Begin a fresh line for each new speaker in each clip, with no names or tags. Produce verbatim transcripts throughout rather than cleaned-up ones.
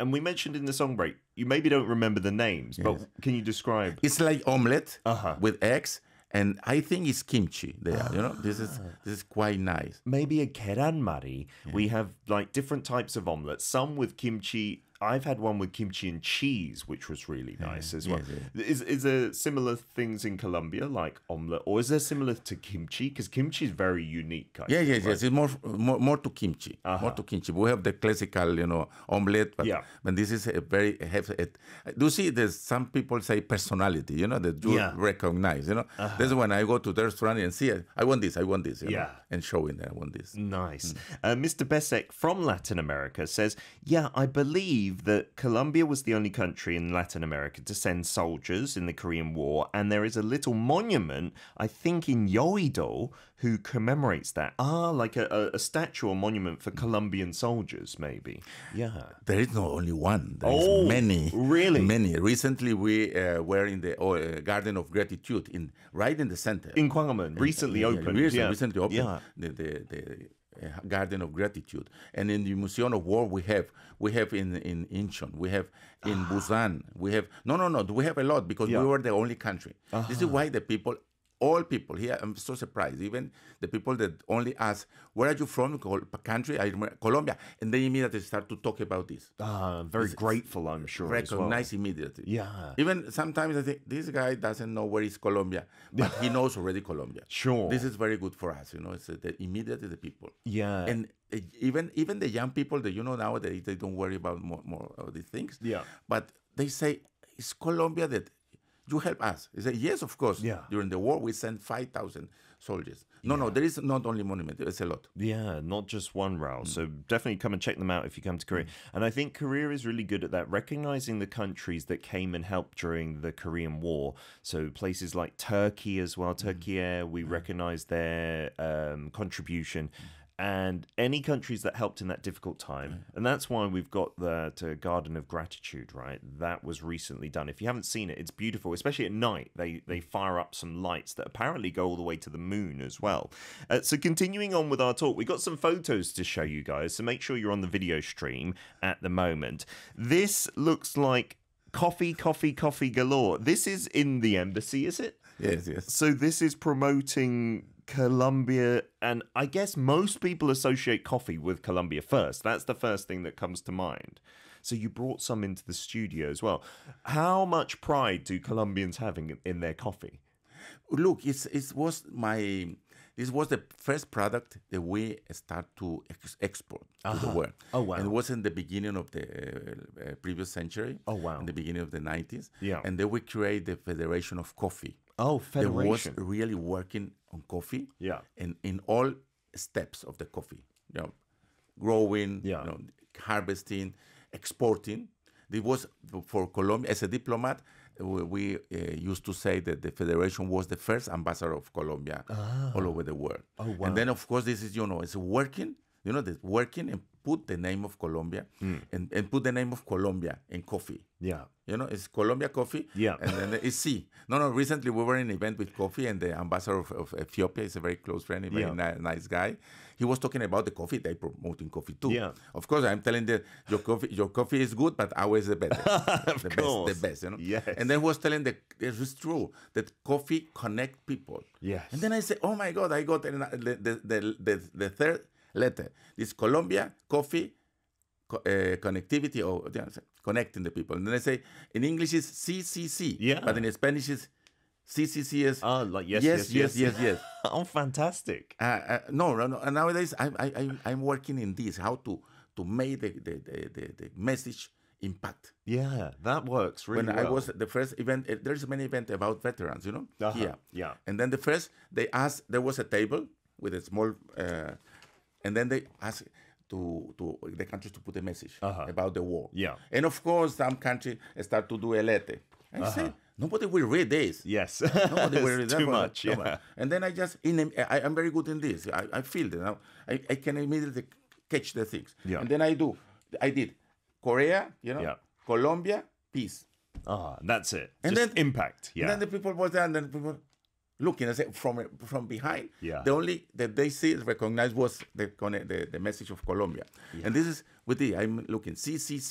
And we mentioned in the song break, you maybe don't remember the names, but
Yes.
can you describe?
It's like omelette
Uh-huh.
with eggs, and I think it's kimchi there. You know, this is this is quite nice.
Maybe a keranmari. We have like different types of omelets, some with kimchi. I've had one with kimchi and cheese, which was really nice as well.
yes,
Is is there similar things in Colombia like omelet, or is there similar to kimchi? Because kimchi is very unique. I
Yeah,
think,
yes,
right?
yes. It's more, more, more to kimchi. More to kimchi. We have the classical, you know, omelette, but,
Yeah.
but this is a very have it. Do you see? There's some people say personality, you know, that you
Yeah.
recognize. You know, that's when I go to the restaurant and see it. I want this. I want this. You
Yeah.
know, and showing that I want this.
Nice. Uh, Mister Besek from Latin America says, yeah, I believe that Colombia was the only country in Latin America to send soldiers in the Korean War, and there is a little monument, I think, in Yoido, who commemorates that. Ah, like a, a, a statue or monument for Colombian soldiers, maybe. Yeah.
There is not only one. There
Oh,
is many.
really?
Many. Recently, we uh, were in the uh, Garden of Gratitude, in right in the center.
In Gwanghwamun, recently
Yeah,
opened.
Recently,
yeah.
recently opened
Yeah.
the, the, the uh, Garden of Gratitude. And in the Museum of War, we have we have in, in Incheon, we have in Busan, we have, no, no, no, we have a lot because
Yeah.
we were the only country. This is why the people, all people here, I'm so surprised, even the people that only ask, where are you from, Col- country? I remember Colombia. And they immediately start to talk about this.
Ah, very grateful, I'm sure. as well.
Recognize immediately.
Yeah.
Even sometimes I think this guy doesn't know where is Colombia, but he knows already Colombia.
Sure.
This is very good for us, you know. It's uh, the, immediately the people.
Yeah.
And uh, even even the young people that you know now they they don't worry about more more of these things.
Yeah.
But they say it's Colombia that you help us. They say yes, of course.
Yeah.
During the war we sent five thousand soldiers. No, no, there is not only monument. It's a lot.
Yeah, not just one, Raul. So definitely come and check them out if you come to Korea. And I think Korea is really good at that, recognizing the countries that came and helped during the Korean War. So places like Turkey as well, Turkey Air, we recognize their um, contribution. And any countries that helped in that difficult time. And that's why we've got the to Garden of Gratitude, right? That was recently done. If you haven't seen it, it's beautiful, especially at night. They they fire up some lights that apparently go all the way to the moon as well. Uh, so continuing on with our talk, we got some photos to show you guys. So make sure you're on the video stream at the moment. This looks like coffee, coffee, coffee galore. This is in the embassy, is it?
Yes, yes.
So this is promoting Colombia, and I guess most people associate coffee with Colombia first. That's the first thing that comes to mind. So you brought some into the studio as well. How much pride do Colombians have in, in their coffee?
Look, it's it was my this was the first product that we start to ex- export to the world.
Oh, wow.
And it was in the beginning of the uh, uh, previous century.
Oh, wow.
In the beginning of the nineties.
Yeah.
And then we create the Federation of Coffee.
Oh,
That was
Federation.
really working on coffee.
Yeah.
And in all steps of the coffee, you know, growing,
Yeah.
you know, harvesting, exporting. It was for Colombia as a diplomat. We, we uh, used to say that the Federation was the first ambassador of Colombia all over the world.
Oh, wow.
And then, of course, this is, you know, it's working, you know, the working and put the name of Colombia and, and put the name of Colombia in coffee.
Yeah.
You know, it's Colombia Coffee.
Yeah.
And then it's C. No, no, recently we were in an event with coffee, and the ambassador of, of Ethiopia is a very close friend, a very
Yeah.
ni- nice guy. He was talking about the coffee. They promoting coffee too.
Yeah.
Of course, I'm telling that your coffee, your coffee is good, but ours is better. the
course.
best, the best, you know.
Yes.
And then he was telling that it is true that coffee connect people.
Yes.
And then I said, oh my God, I got the, the, the, the, the third letter. This Colombia Coffee co- uh, connectivity, or you know, connecting the people. And then I say, in English is C C C.
Yeah.
But in Spanish is C C C is
Oh, like yes,
yes,
yes,
yes, yes, yes.
Oh, fantastic.
Uh, uh, no, no, no. And nowadays, I, I, I, I'm working in this, how to, to make the, the, the, the, the message impact.
Yeah, that works really
When
well.
I was at the first event, uh, there's many event about veterans, you know,
Uh-huh,
here.
yeah.
And then the first, they asked, there was a table with a small, uh, and then they asked to, to the countries to put a message
Uh-huh.
about the war.
Yeah.
And of course, some country start to do a letter. I said, nobody will read this.
Yes.
Nobody will read
It's
that
too
one.
much.
No,
Yeah.
And then I just, in a, I, I'm very good in this. I, I feel that now. I, I can immediately catch the things.
Yeah.
And then I do. I did Korea, you know,
Yeah.
Colombia, peace.
Ah, that's it.
And
Just
then-
impact. Yeah.
And then the people was there, and then people looking. I said from from behind.
Yeah.
The only that they see recognize was the conne- the, the message of Colombia. And this is with the I'm looking C C C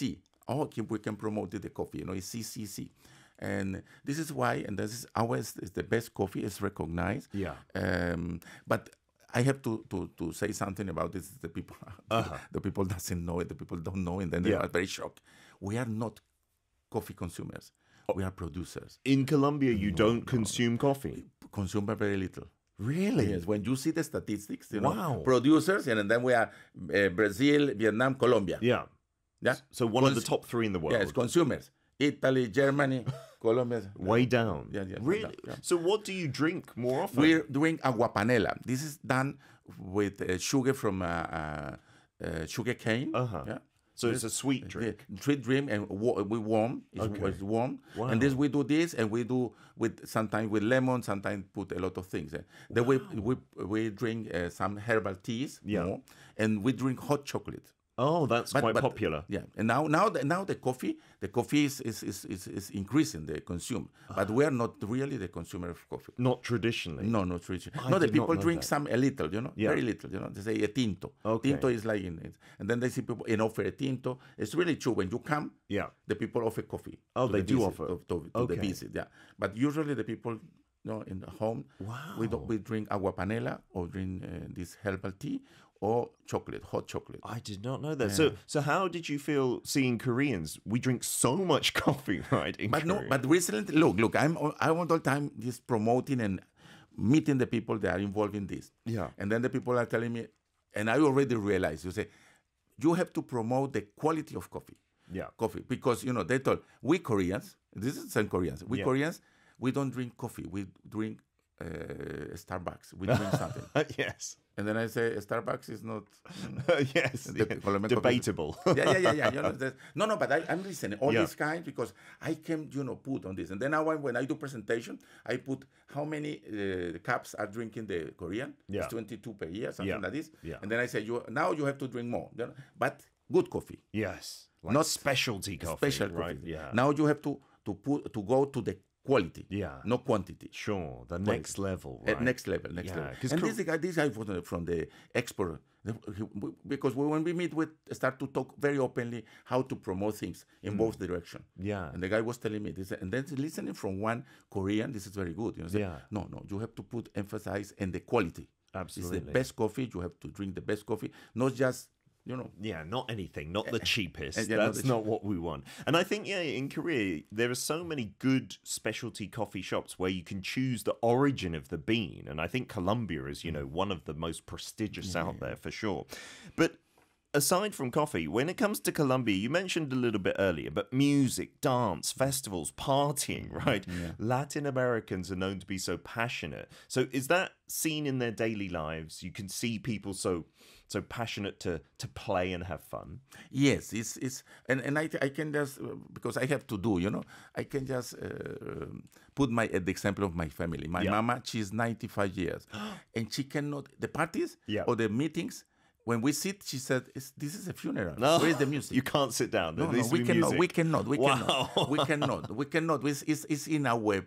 oh, can, we can promote the coffee. You know, it's C C C. And this is why, and this is always is the best coffee. It's recognized.
Yeah.
Um, but I have to, to, to say something about this. The people,
Uh-huh.
the people doesn't know it. The people don't know, and then they
Yeah.
are very shocked. We are not coffee consumers. We are producers.
In Colombia, you don't consume coffee.
Consumer very little.
Really?
Yes, when you see the statistics, you know,
Wow.
producers, and then we are uh, Brazil, Vietnam, Colombia.
Yeah.
Yeah.
So one of the
Cons-
top three in the world.
Yes, consumers. Italy, Germany, Colombia.
Way down.
Yeah, yeah, way
Really?
down, yeah.
So what do you drink more often?
We're doing aguapanela. This is done with uh, sugar from uh, uh, uh, sugar cane.
Uh-huh.
Yeah.
So it's a sweet drink.
The sweet drink, and wa- we warm. It's,
Okay.
it's warm.
Wow.
And this we do this, and we do with sometimes with lemon, sometimes put a lot of things. eh. Then we we we drink uh, some herbal teas.
Yeah.
More, and we drink hot chocolate.
Oh, that's
But-
quite
but-
popular.
Yeah, and now now the, now the coffee the coffee is is, is, is, is increasing the consume, but we are not really the consumer of coffee.
Not traditionally.
No, not really.
I
No, the
did not
people
know
drink
that.
some a little, you know,
Yeah.
very little. You know, they say a tinto.
Okay.
Tinto is like in it, and then they see people and offer a tinto. It's really true. When you come,
Yeah.
the people offer coffee.
Oh,
to
they
the
do
visit,
offer.
to, to, to
Okay.
the visit. Yeah, but usually the people, you know, in the home, we do,
Wow.
we drink aguapanela or drink uh, this herbal tea or chocolate, hot chocolate.
I did not know that. So, so how did you feel seeing Koreans? We drink so much coffee, right? In
But no,
Korea.
but recently, look, look, I'm I want all the time just promoting and meeting the people that are involved in this.
Yeah.
And then the people are telling me, and I already realized, you say, you have to promote the quality of coffee.
Yeah.
Coffee. Because, you know, they told, we Koreans, this is some Koreans, we
Yeah.
Koreans, we don't drink coffee, we drink uh, Starbucks, we drink something.
yes.
And then I say, Starbucks is not... mm,
yes.
The
yeah.
Colombian coffee-
Debatable.
yeah, yeah, yeah, yeah. You know, there's- no, no, but I, I'm listening. All
Yeah.
these kinds because I can, you know, put on this. And then now when, when I do presentation, I put how many uh, cups are drinking the Korean.
Yeah.
It's twenty-two per year, something
Yeah.
like this.
Yeah.
And then I say, you now you have to drink more. You know? But good coffee,
yes. Like
Not
specialty coffee.
special
right?
coffee.
Yeah.
Now you have to to put to go to the quality,
Yeah.
not quantity.
Sure. The next level.
At
Right?
next level, next
Yeah,
level.
'cause
And
Kor-
this guy, this guy from the, from the export, the- he- because we, when we meet with, start to talk very openly how to promote things in both direction.
Yeah.
And the guy was telling me this, and then listening from one Korean, this is very good. You know, say,
Yeah.
no, no, you have to put emphasis in the quality.
Absolutely.
It's the best coffee. You have to drink the best coffee, not just you know.
Yeah, not anything, not the cheapest.
uh, yeah, not
That's
the
not what we want. And I think, yeah, in Korea, there are so many good specialty coffee shops where you can choose the origin of the bean. And I think Colombia is, you know, one of the most prestigious out there for sure. But aside from coffee, when it comes to Colombia, you mentioned a little bit earlier, but music, dance, festivals, partying, right? Latin Americans are known to be so passionate. So is that seen in their daily lives? You can see people so so passionate to to play and have fun.
Yes, it's it's and, and I I can just uh, because I have to do, you know, I can just uh, put my the example of my family. My
Yeah.
mama, she's ninety-five years, and she cannot the parties
Yeah.
or the meetings. When we sit, she said, it's, "This is a funeral.
No,
Where is the music?"
You can't sit down. There
No, no,
needs to
we
be
cannot,
music.
we cannot. We
Wow.
cannot. We cannot. We cannot. It's, it's, it's in our.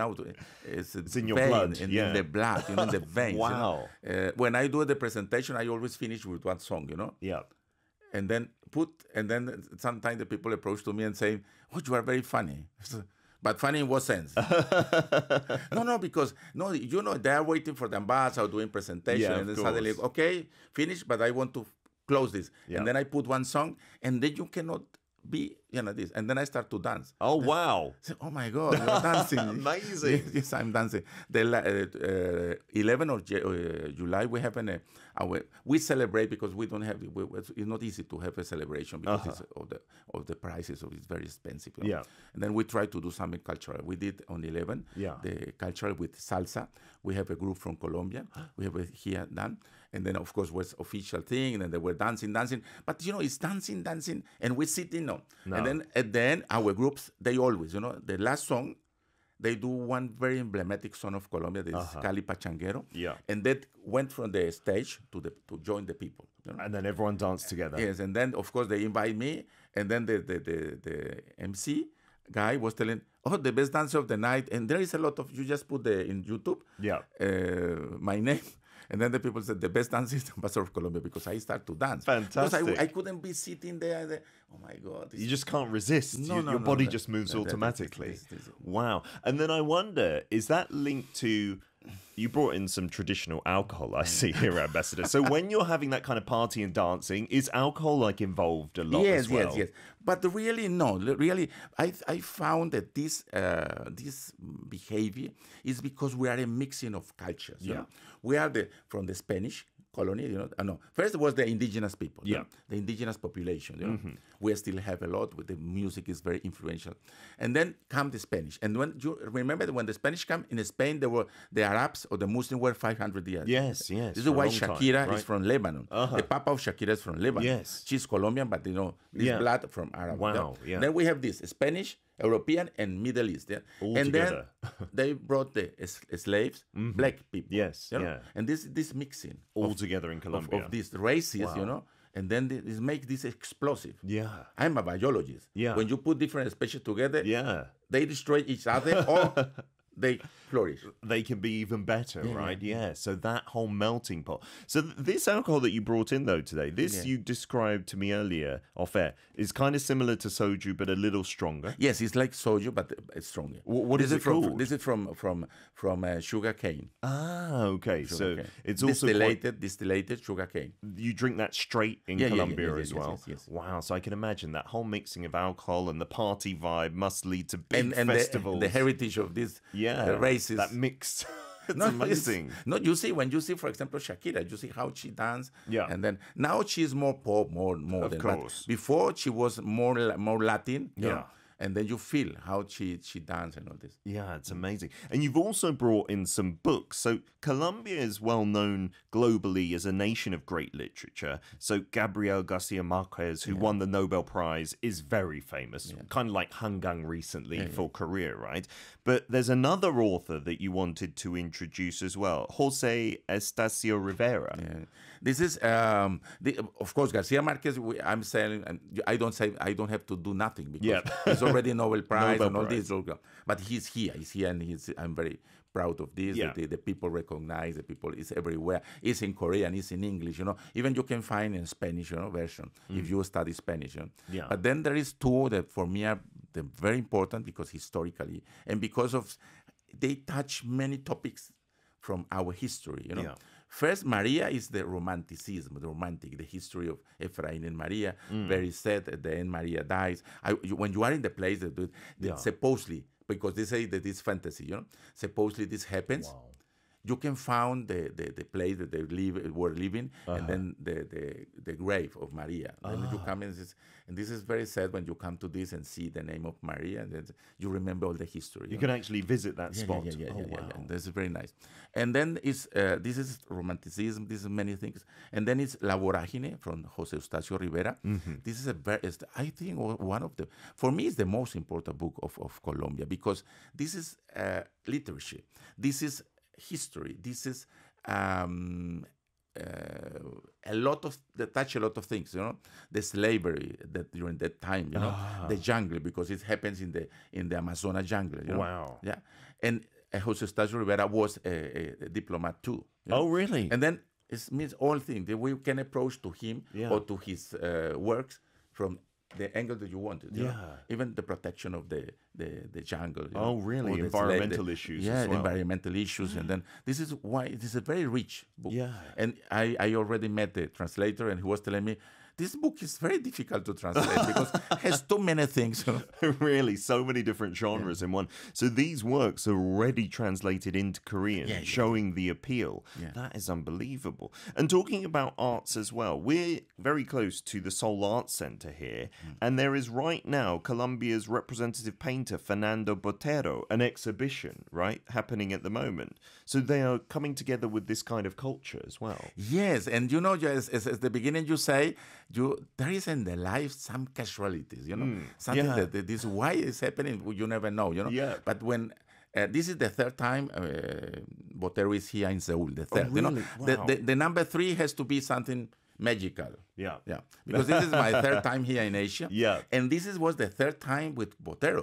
It's,
It's in your
vein,
blood,
In,
yeah.
in the blood. You know, in the veins.
Wow.
You know? uh, when I do the presentation, I always finish with one song. You know.
Yeah.
And then put. And then sometimes the people approach to me and say, "Oh, you are very funny." But funny in what sense? no, no, because no, you know they are waiting for the ambassador doing presentation,
Yeah,
and
of
then suddenly,
course.
okay, finish. But I want to close this,
Yeah.
and then I put one song, and then you cannot be, you know, this, and then I start to dance.
Oh wow.
I say, oh my God, you're dancing!
Amazing.
Yes, yes, I'm dancing. The la- uh, uh, eleventh of J- uh, July, we have an uh, our, we celebrate because we don't have we, it's not easy to have a celebration because
Uh-huh.
it's of the of the prices, so it's very expensive. You know?
Yeah.
And then we try to do something cultural. We did on eleven,
Yeah.
the cultural with salsa. We have a group from Colombia. We have it here done. And then, of course, was official thing. And then they were dancing, dancing. But, you know, it's dancing, dancing. And we sitting on.
No.
And then at the end, our groups, they always, you know, the last song, they do one very emblematic song of Colombia. This
Uh-huh.
is Cali Pachanguero.
Yeah.
And that went from the stage to the to join the people. You know?
And then everyone danced together.
Yes, and then of course they invite me, and then the the, the the M C guy was telling, oh, the best dancer of the night, and there is a lot of you just put the in YouTube,
Yeah.
uh, my name, And then the people said, the best dance is the Ambassador of Colombia, because I start to dance.
Fantastic.
Because I, I couldn't be sitting there. there. Oh my God.
You just can't resist.
No,
you,
no,
your
no,
body
no,
just moves
no, that-
automatically.
this- this- this-
Wow. And then I wonder, is that linked to... You brought in some traditional alcohol, I see here, Ambassador. So when you're having that kind of party and dancing, is alcohol like involved a lot
yes,
as well?
Yes, yes, But really, no. Really, I I found that this uh, this behavior is because we are a mixing of cultures. You
Yeah.
know? We are the from the Spanish colony, you know. Uh, no, first it was the indigenous people. you
Yeah.
know, the indigenous population. You know, we still have a lot. With the music is very influential, and then come the Spanish. And when you remember that when the Spanish come in Spain, there were the Arabs or the Muslims were five hundred years.
Yes, yes.
This is
for a
why
long time,
Shakira
right?
is from Lebanon.
Uh-huh.
The Papa of Shakira is from Lebanon.
Yes.
She's Colombian, but you know, this
Yeah.
blood from Arab.
Wow, yeah.
Then we have this Spanish, European, and Middle East. Yeah.
All
and
together.
then they brought the s- slaves, black people.
Yes,
you know?
yeah.
And this this mixing
All
of,
together in
of,
Colombia.
of these races,
Wow.
you know, and then they- this make this explosive.
Yeah.
I'm a biologist.
Yeah.
When you put different species together,
Yeah.
they destroy each other or they flourish.
They can be even better, right? Yeah. So that whole melting pot. So th- this alcohol that you brought in though today, this
Yeah.
you described to me earlier off air, is kind of similar to soju but a little stronger.
Yes, it's like soju, but it's stronger.
Wh- what
this
is it
from,
called?
This is from from from uh, sugar cane.
Ah, okay. So
Sugarcane.
it's also quite,
distillated, distillated sugar cane.
you drink that straight in
Yeah, yeah, yeah,
Colombia
yeah,
as
yes,
well.
yes, yes.
Wow. So I can imagine that whole mixing of alcohol and the party vibe must lead to big
And, and the,
festivals.
the heritage of these
yeah,
uh, races.
that mix. It's
No,
amazing.
it's- No, you see when you see, for example, Shakira, you see how she dance.
Yeah.
And then now she's more pop, more modern. but
course.
before she was more la- more Latin. you
Yeah.
know, And then you feel how she she dance and all this.
Yeah, it's amazing. And you've also brought in some books. So Colombia is well known globally as a nation of great literature. So Gabriel Garcia Marquez, who won the Nobel Prize, is very famous, kind of like Han Gang recently for Korea, right? But there's another author that you wanted to introduce as well, Jose Estacio Rivera.
Yeah. This is, um, the, of course, Garcia Marquez. We, I'm saying, and I don't say I don't have to do nothing because
Yeah.
he's already Nobel Prize
Nobel
and all
Prize.
this. But he's here. He's here, and he's. I'm very proud of this.
Yeah.
The, the people recognize. The people is everywhere. It's in Korean. It's in English. You know, even you can find in Spanish. You know, version if you study Spanish. You know?
Yeah.
But then there is two that for me are the very important because historically and because of they touch many topics from our history. You know.
Yeah.
First, Maria is the romanticism, the romantic, the history of Ephraim and Maria. Very sad. At the end, Maria dies. I, you, when you are in the place that, that
Yeah.
supposedly, because they say that it's fantasy, you know, supposedly this happens.
Wow.
You can find the, the, the place that they live were living, and then the, the, the grave of Maria. And then you come in, and, and this is very sad when you come to this and see the name of Maria, and then you remember all the history.
You
know?
can actually visit that
Yeah,
spot.
Yeah, yeah, yeah,
oh,
yeah, yeah,
wow.
yeah. This is very nice. And then it's uh, this is romanticism. This is many things. And then it's La Vorágine from Jose Eustacio Rivera. This is a very, it's, I think o- one of the, for me, it's the most important book of, of Colombia because this is uh, literature. This is history. This is um, uh, a lot of that touch a lot of things. You know, the slavery that during that time. You know, the jungle because it happens in the in the Amazonas jungle. You know?
Wow.
Yeah, and uh, Jose Eustacio Rivera was a, a, a diplomat too. you know?
Oh, really?
And then it means all things that we can approach to him
Yeah.
or to his uh, works from the angle that you wanted. You know?
Yeah.
Even the protection of the the, the jungle. you
Oh,
know,
really?
or the
Environmental
slave- the-
issues
Yeah,
as
the
well.
environmental issues, and then this is why this is a very rich book.
Yeah.
And I I already met the translator, and he was telling me. This book is very difficult to translate because it has too many things. you know.
Really, so many different genres in one. So these works are already translated into Korean,
Yeah, yeah,
showing the appeal.
Yeah.
That is unbelievable. And talking about arts as well, we're very close to the Seoul Arts Center here, and there is right now Colombia's representative painter Fernando Botero, an exhibition, right, happening at the moment. So they are coming together with this kind of culture as well.
Yes, and you know, just as, as the beginning you say, you there is in the life some casualties, you know, something
yeah.
that, that this why is happening, you never know, you know.
Yeah.
But when uh, this is the third time uh, Botero is here in Seoul, the third, you know,
really?
the,
Wow.
the the number three has to be something magical.
Yeah.
Yeah, because this is my third time here in Asia.
Yeah.
And this is, was the third time with Botero.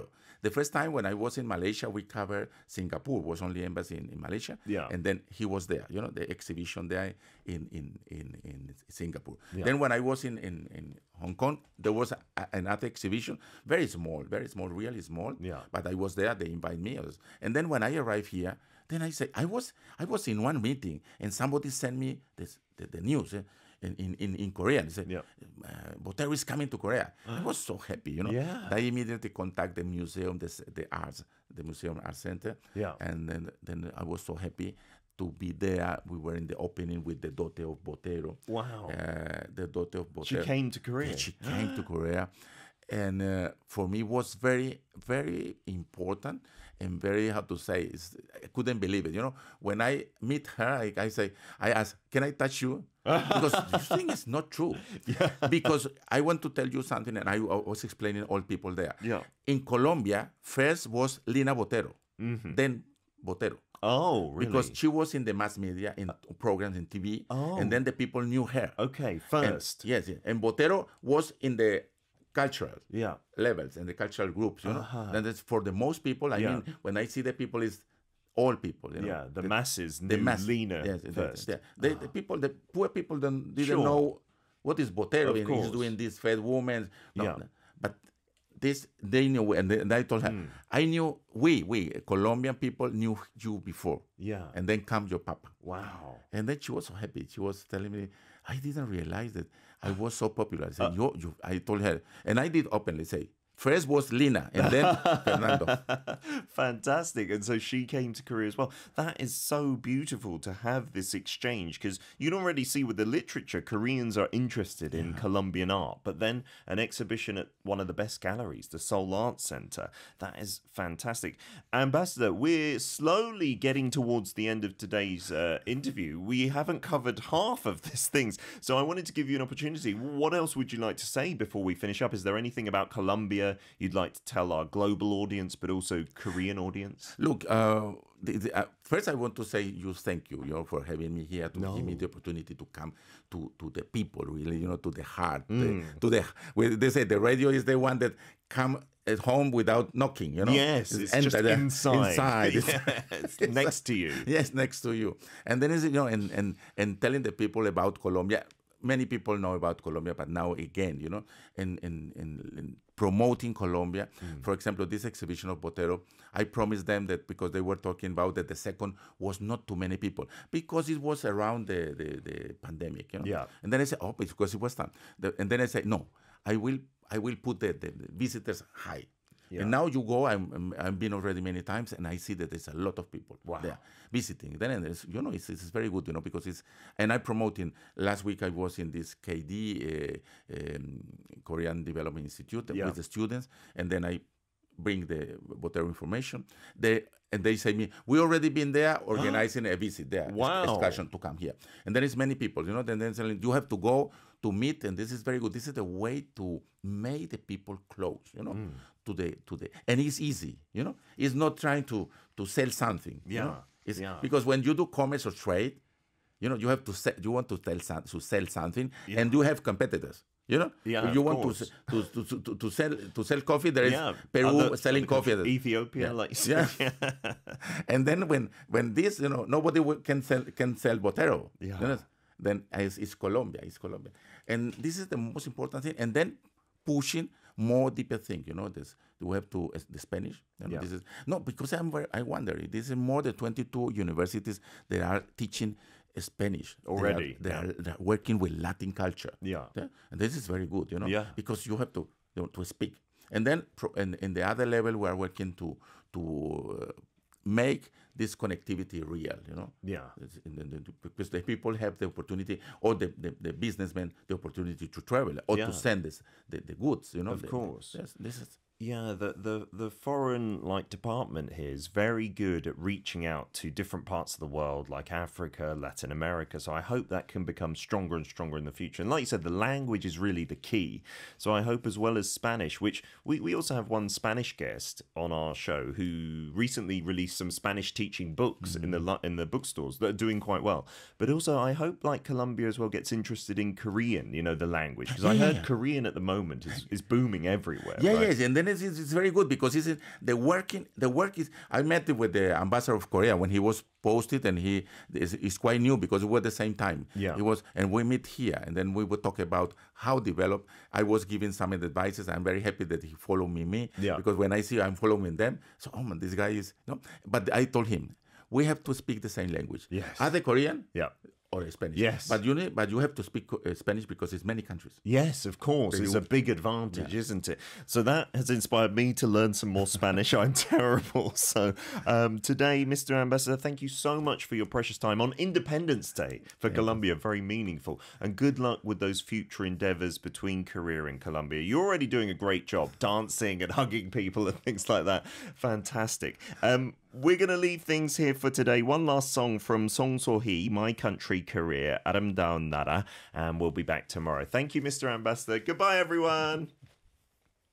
The first time when I was in Malaysia, we covered Singapore. Was only embassy in, in Malaysia.
Yeah.
And then he was there. You know, the exhibition there in in in, in Singapore.
Yeah.
Then when I was in in, in Hong Kong, there was a, another exhibition, very small, very small, really small.
Yeah.
But I was there. They invited me. And then when I arrived here, then I said I was I was in one meeting and somebody sent me this the, the news. Eh? In, in, in, in Korea, and said,
yeah.
uh, Botero is coming to Korea. I was so happy, you know.
Yeah.
I immediately contact the museum, the, the arts, the Museum Art Center.
Yeah.
And then, then I was so happy to be there. We were in the opening with the daughter of Botero.
Wow.
Uh, the daughter of Botero.
She came to Korea.
Yeah, she came to Korea. And uh, for me, it was very, very important and very, how to say, it's, I couldn't believe it. You know, when I meet her, I, I say, I ask, can I touch you? Because this thing is not true.
Yeah.
Because I want to tell you something, and I, I was explaining all people there.
Yeah.
In Colombia, first was Lina Botero,
mm-hmm.
then Botero.
Oh, really?
Because she was in the mass media, in programs, in T V,
oh.
and then the people knew her.
Okay, first.
And, yes, yes, and Botero was in the cultural
yeah.
levels and the cultural groups, you know.
Uh-huh.
And that's for the most people. I
yeah.
mean, when I see the people, is all people, you know.
Yeah, the,
the
masses
the
knew
mass,
Lina
yes,
first.
The, the, the, the people, the poor people, don't, didn't
Sure.
know what is Botero.
Of
And
course.
he's doing this fed woman. No,
Yeah.
but this they knew, and, they, and I told her,
Mm.
I knew we we Colombian people knew you before,
Yeah.
and then come your papa.
Wow.
And then she was so happy. She was telling me, I didn't realize that I was so popular. I said,
Uh,
you, you, I told her, and I did openly say, first was Lina, and then Fernando.
Fantastic. And so she came to Korea as well. That is so beautiful to have this exchange, because you'd already see with the literature, Koreans are interested in yeah. Colombian art, but then an exhibition at one of the best galleries, the Seoul Arts Center, that is fantastic. Ambassador, we're slowly getting towards the end of today's uh, interview. We haven't covered half of these things, so I wanted to give you an opportunity. What else would you like to say before we finish up? Is there anything about Colombia you'd like to tell our global audience, but also Korean audience?
Look, uh, the, the, uh, first I want to say you thank you, you know, for having me here, to
no.
give me the opportunity to come to, to the people, really, you know, to the heart,
mm.
the, to the. Well, they say the radio is the one that come at home without knocking, you know.
Yes, it's, it's just inside.
Inside,
yeah, it's next to you.
Yes, next to you, and then is you know, and and and telling the people about Colombia. Many people know about Colombia, but now again, you know, in in, in, in promoting Colombia. Mm. For example, this exhibition of Botero, I promised them that, because they were talking about that the second was not too many people, because it was around the, the, the pandemic, you know.
Yeah.
And then I said, oh, because it was time. The, and then I said, no, I will I will put the, the, the visitors high. Yeah. And now you go, I'm, I'm, I've been already many times, and I see that there's a lot of people
wow.
there visiting. Then, there's, you know, it's, it's very good, you know, because it's, and I'm promoting, last week I was in this K D, uh, um, Korean Development Institute, yeah. with the students, and then I bring the Botero information. They, and they say me, we already been there organizing a visit there,
wow.
excursion to come here. And there is many people, you know, then they're saying, you have to go to meet, and this is very good. This is the way to make the people close, you know, mm. to the to the, and it's easy, you know. It's not trying to to sell something,
yeah.
you know? It's,
yeah.
Because when you do commerce or trade, you know, you have to sell, you want to tell to sell something,
yeah.
and you have competitors. You know,
yeah,
if you want
course.
to, to to to to sell to sell coffee, there is
yeah.
Peru
other,
selling
other
coffee,
Ethiopia,
yeah.
like you said.
Yeah. And then when when this, you know, nobody can sell can sell Botero.
Yeah.
You know? Then it's, it's Colombia, it's Colombia, and this is the most important thing. And then pushing more deeper thing, you know, this we have to uh, the Spanish. You know,
yeah.
This is no, because I'm very, I wonder. This is more than twenty-two universities that are teaching Spanish
already.
They are, they,
yeah.
are, they are working with Latin culture.
Yeah.
yeah, and this is very good, you know,
yeah.
because you have to you know, to speak. And then, pro, and in the other level, we are working to to uh, make this connectivity real, you know.
Yeah.
Because the people have the opportunity, or the, the, the businessmen, the opportunity to travel or
yeah.
to send this, the, the goods, you know.
Of
the,
course.
Yes, this is.
Yeah, the, the, the foreign like department here is very good at reaching out to different parts of the world, like Africa, Latin America. So I hope that can become stronger and stronger in the future. And like you said, the language is really the key. So I hope, as well as Spanish, which we, we also have one Spanish guest on our show who recently released some Spanish teaching books in the li- in the bookstores that are doing quite well. But also, I hope like Colombia as well gets interested in Korean, you know, the language, because I
Yeah,
heard
yeah.
Korean at the moment is, is booming everywhere.
Yeah,
right?
yes, and then it's, it's it's very good because it's the working the work is. I met with the ambassador of Korea when he was posted, and he is, is quite new because we were at the same time.
Yeah.
It was, and we meet here, and then we would talk about how develop. I was giving some advices. I'm very happy that he followed me, me,
Yeah.
because when I see I'm following them, so oh man, this guy is no. But I told him we have to speak the same language.
Yes.
Either Korean
Yeah.
or Spanish.
Yes.
But you need, but you have to speak uh, Spanish because it's many countries.
Yes, of course. It's a big advantage, isn't it? So that has inspired me to learn some more Spanish. I'm terrible. So um, today, Mister Ambassador, thank you so much for your precious time on Independence Day for Colombia. Very meaningful. And good luck with those future endeavors between Korea and Colombia. You're already doing a great job dancing and hugging people and things like that. Fantastic. Um, We're going to leave things here for today. One last song from Song So-hee, My Country Korea, Aramdaun Nara, and we'll be back tomorrow. Thank you, Mister Ambassador. Goodbye, everyone.